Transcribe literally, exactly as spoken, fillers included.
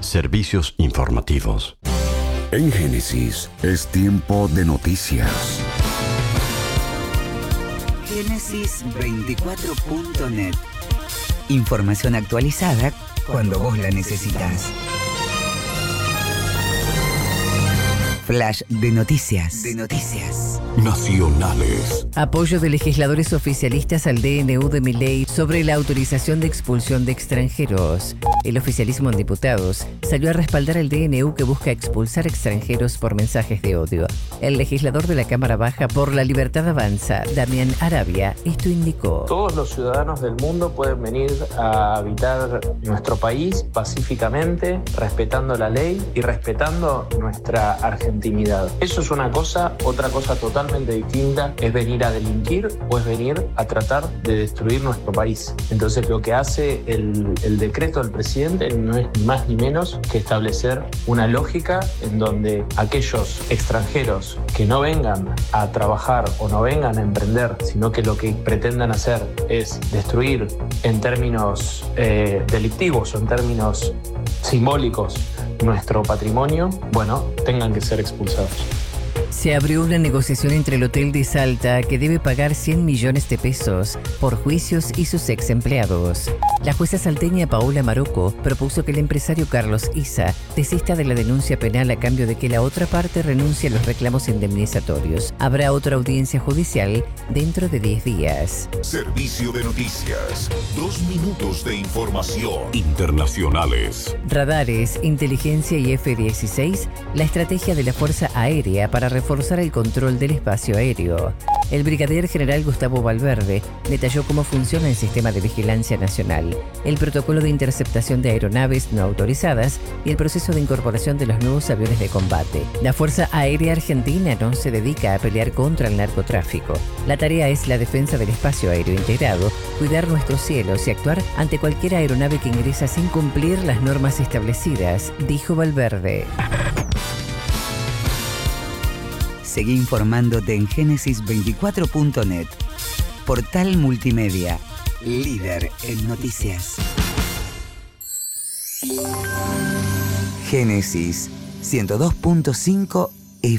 Servicios informativos. En Génesis es tiempo de noticias. Génesis veinticuatro punto net. Información actualizada cuando vos la necesitas. Flash de noticias. De noticias. Nacionales. Apoyo de legisladores oficialistas al D N U de Milei sobre la autorización de expulsión de extranjeros. El oficialismo en diputados salió a respaldar el D N U que busca expulsar extranjeros por mensajes de odio. El legislador de la Cámara Baja por la Libertad Avanza, Damián Arabia, esto indicó. Todos los ciudadanos del mundo pueden venir a habitar nuestro país pacíficamente, respetando la ley y respetando nuestra argentinidad. Eso es una cosa, otra cosa totalmente distinta es venir a delinquir o es venir a tratar de destruir nuestro país. Entonces lo que hace el, el decreto del presidente no es ni más ni menos que establecer una lógica en donde aquellos extranjeros que no vengan a trabajar o no vengan a emprender, sino que lo que pretendan hacer es destruir en términos eh, delictivos o en términos simbólicos nuestro patrimonio, bueno, tengan que ser expulsados. Se abrió una negociación entre el Hotel de Salta que debe pagar cien millones de pesos por juicios y sus ex empleados. La jueza salteña Paola Marocco propuso que el empresario Carlos Isa desista de la denuncia penal a cambio de que la otra parte renuncie a los reclamos indemnizatorios. Habrá otra audiencia judicial dentro de diez días. Servicio de noticias. Dos minutos de información. Internacionales. Radares, inteligencia y F dieciséis, la estrategia de la Fuerza Aérea para reforzar el control del espacio aéreo. El brigadier general Gustavo Valverde detalló cómo funciona el sistema de vigilancia nacional, el protocolo de interceptación de aeronaves no autorizadas y el proceso de incorporación de los nuevos aviones de combate. La Fuerza Aérea Argentina no se dedica a pelear contra el narcotráfico. La tarea es la defensa del espacio aéreo integrado, cuidar nuestros cielos y actuar ante cualquier aeronave que ingresa sin cumplir las normas establecidas, dijo Valverde. Seguí informándote en Génesis veinticuatro punto net. Portal multimedia, líder en noticias. Génesis ciento dos punto cinco